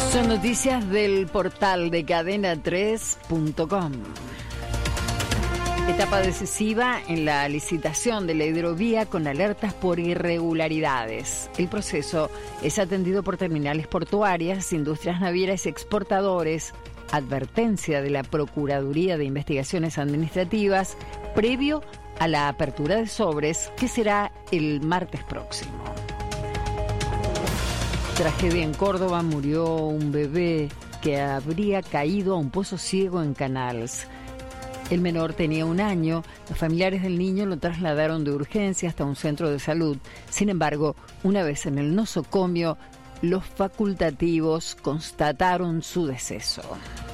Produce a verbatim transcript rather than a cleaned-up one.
Son noticias del portal de cadena tres punto com. Etapa decisiva en la licitación de la hidrovía con alertas por irregularidades. El proceso es atendido por terminales portuarias, industrias navieras y exportadores. Advertencia de la Procuraduría de Investigaciones Administrativas previo a la apertura de sobres, que será el martes próximo. Tragedia en Córdoba, murió un bebé que habría caído a un pozo ciego en Canals. El menor tenía un año, los familiares del niño lo trasladaron de urgencia hasta un centro de salud. Sin embargo, una vez en el nosocomio, los facultativos constataron su deceso.